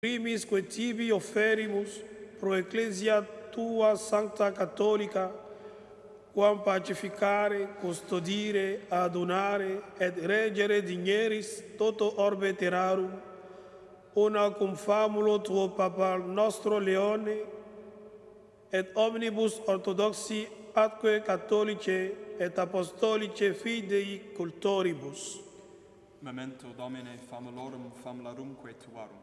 primisque tibi offerimus pro ecclesia tua sancta cattolica, quam pacificare, custodire, adunare, et regere digneris toto orbe terrarum, una cum famulo tuo Papa nostro Leone, et omnibus orthodoxi atque catholice et apostolice fidei cultoribus. Memento Domine famulorum famularumque tuarum,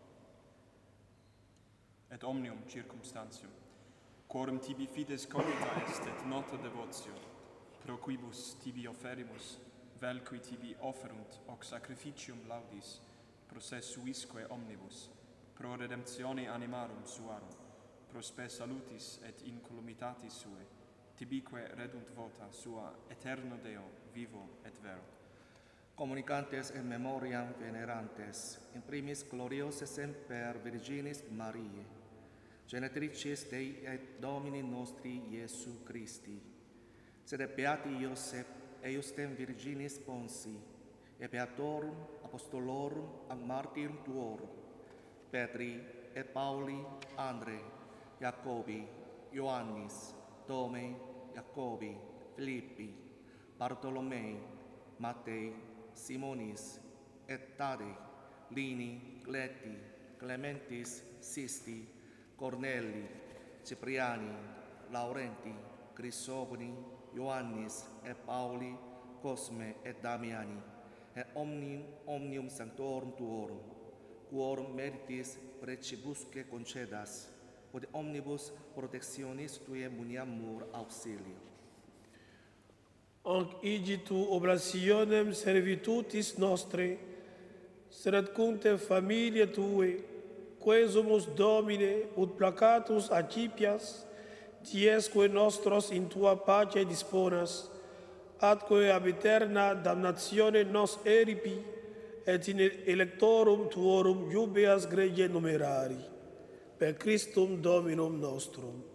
et omnium circumstantium, quorum tibi fides cogita est et nota devotio, pro quibus tibi offerimus, vel qui tibi offerunt hoc sacrificium laudis, processuisque omnibus, pro redemptione animarum suarum, pro spe salutis et incolumitatis sue, tibique redunt vota sua eterno Deo, vivo et vero. Communicantes in memoriam venerantes, in primis gloriose semper Virginis Mariae, genetricis Dei et Domini nostri Iesu Christi, sed beati Iosep eiustem Virginis Ponsi, et beatorum apostolorum ac martyrum tuorum, Petri et Pauli, Andre, Jacobi, Ioannis, Tome, Jacobi, Philippi, Bartolomei, Mattei, Simonis, et Tadei, Lini, Gleti, Clementis, Sisti, Corneli, Cipriani, Laurenti, Crisogoni, Ioannis, et Pauli, Cosme, et Damiani, et omnium sanctorum tuorum, quorum meritis precibusque concedas, quod omnibus protectionis tuae muniamur auxilio. Anc igitu oblationem servitutis nostre, sed cunte familia tue, quesumus Domine ut placatus accipias, diesque nostros in tua pace disponas, atque ab eterna damnatione nos eripi, et in electorum tuorum jubeas grege numerari. Per Christum Dominum nostrum.